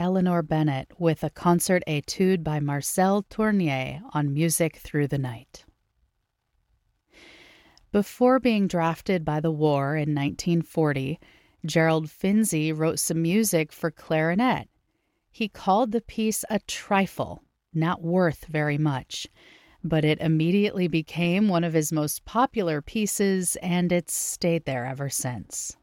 Eleanor Bennett with a concert etude by Marcel Tournier on Music Through the Night. Before being drafted by the war in 1940, Gerald Finzi wrote some music for clarinet. He called the piece a trifle, not worth very much, but it immediately became one of his most popular pieces, and it's stayed there ever since.